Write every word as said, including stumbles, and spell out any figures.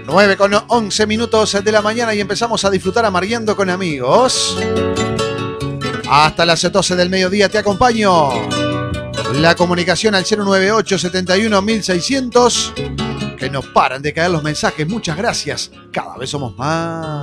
nueve con once minutos de la mañana y empezamos a disfrutar Amargueando con Amigos. Hasta las doce del mediodía te acompaño. La comunicación al cero nueve ocho, setenta y uno, mil seiscientos. Que no paran de caer los mensajes. Muchas gracias. Cada vez somos más.